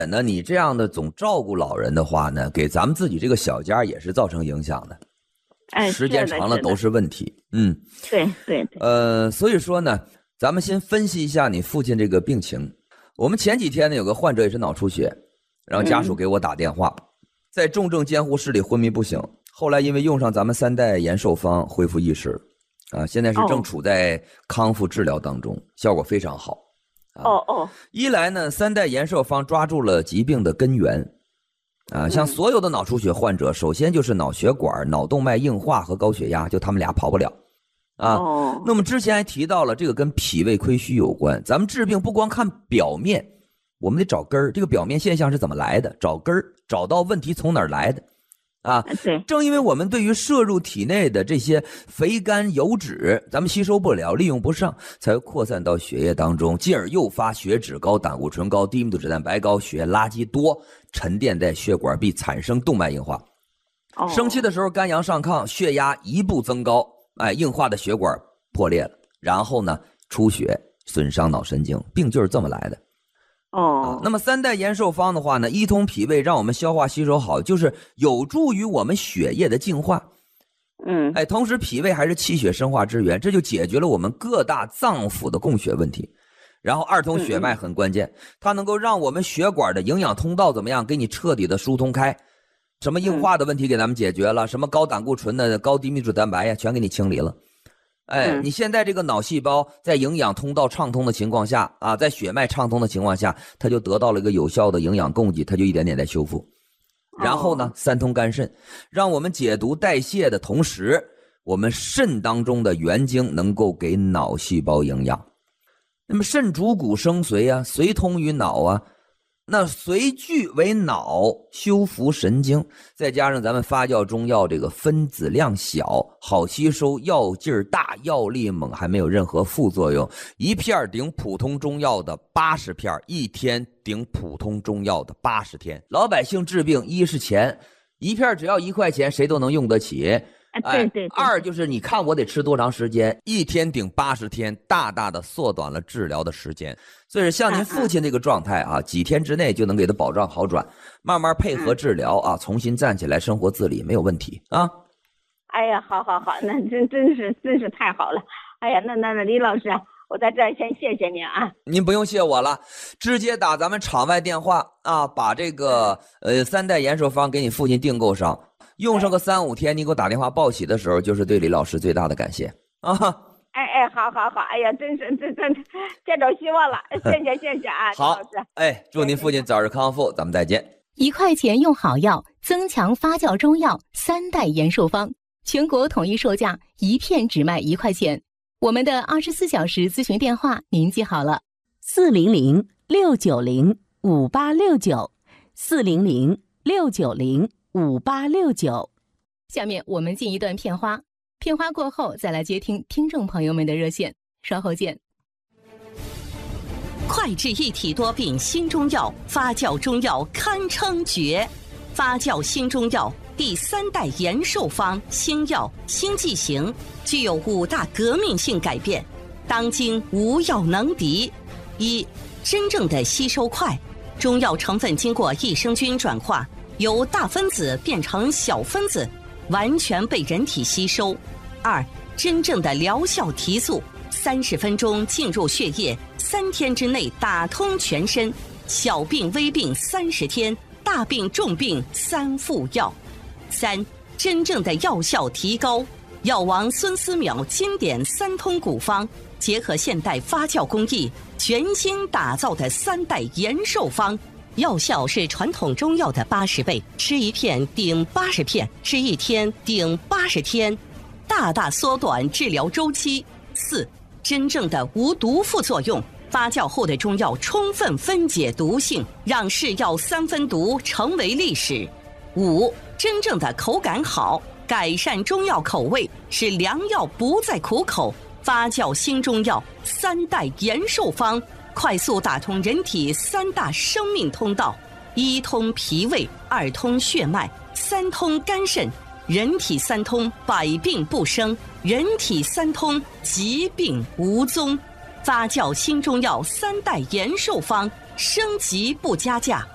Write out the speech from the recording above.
那你这样的总照顾老人的话呢，给咱们自己这个小家也是造成影响的。时间长了都是问题。 对。 所以说呢，咱们先分析一下你父亲这个病情。我们前几天呢有个患者也是脑出血，然后家属给我打电话，在重症监护室里昏迷不醒，后来因为用上咱们3代延寿方恢复意识现在是正处在康复治疗当中，效果非常好。一来呢，3代延寿方抓住了疾病的根源像所有的脑出血患者，首先就是脑血管、脑动脉硬化和高血压，就他们俩跑不了那么之前还提到了这个跟脾胃亏虚有关，咱们治病不光看表面，我们得找根儿，这个表面现象是怎么来的，找根儿，找到问题从哪儿来的对， 正因为我们对于摄入体内的这些肥甘油脂咱们吸收不了，利用不上，才会扩散到血液当中，进而诱发血脂高、胆固醇高、低密度脂蛋白高，血液垃圾多，沉淀在血管壁，产生动脉硬化。生气的时候肝阳上亢，血压一步增高，硬化的血管破裂了，然后呢出血，损伤脑神经，病就是这么来的。那么3代延寿方的话呢，一通脾胃，让我们消化吸收好，就是有助于我们血液的净化。同时脾胃还是气血生化之源，这就解决了我们各大脏腑的供血问题。然后2通血脉很关键，它能够让我们血管的营养通道怎么样，给你彻底的疏通开。什么硬化的问题给咱们解决了，什么高胆固醇的、高低密度蛋白呀，全给你清理了。你现在这个脑细胞在营养通道畅通的情况下在血脉畅通的情况下，它就得到了一个有效的营养供给，它就一点点在修复。然后呢，3通肝肾，让我们解毒代谢的同时，我们肾当中的元精能够给脑细胞营养。那么肾主骨生髓髓通于脑那髓聚为脑，修复神经，再加上咱们发酵中药这个分子量小，好吸收，药劲儿大，药力猛，还没有任何副作用，一片顶普通中药的80片，一天顶普通中药的80天。老百姓治病，一是钱，一片只要1块钱，谁都能用得起。 对。 2就是你看我得吃多长时间，一天顶80天，大大的缩短了治疗的时间。所以像您父亲这个状态几天之内就能给他保障好转，慢慢配合治疗重新站起来，生活自理没有问题哎呀，好，那真是太好了。哎呀，那李老师，我在这儿先谢谢您您不用谢我了，直接打咱们场外电话把这个3代延寿方给你父亲订购上。用上个3-5天，你给我打电话报喜的时候，就是对李老师最大的感谢好，哎呀，真见着希望了，谢谢好， 李老师， 祝您父亲早日康复，咱们再见。 1块钱用好药，增强发酵中药3代延寿方，全国统一售价1片只卖1块钱。我们的24小时咨询电话您记好了，400-690-5869，400-690-5869。下面我们进一段片花，片花过后再来接听听众朋友们的热线，稍后见。 快治一体多病新中药，发酵中药堪称绝。发酵新中药第3代延寿方新药新剂型，具有5大革命性改变，当今无药能敌。1. 真正的吸收快，中药成分经过益生菌转化，由大分子变成小分子，完全被人体吸收。2. 真正的疗效提速，30分钟进入血液，3天之内打通全身，小病微病30天，大病重病3副药。3. 真正的药效提高，药王孙思邈经典3通古方，结合现代发酵工艺，全新打造的3代延寿方，药效是传统中药的80倍，吃1片顶80片，吃1天顶80天，大大缩短治疗周期。4. 真正的无毒副作用，发酵后的中药充分分解毒性，让是药3分毒成为历史。5. 真正的口感好，改善中药口味，使良药不再苦口。发酵新中药3代延寿方，快速打通人体3大生命通道：1通脾胃，2通血脉，3通肝肾。人体3通，百病不生；人体3通，疾病无踪。发酵新中药3代延寿方，升级不加价，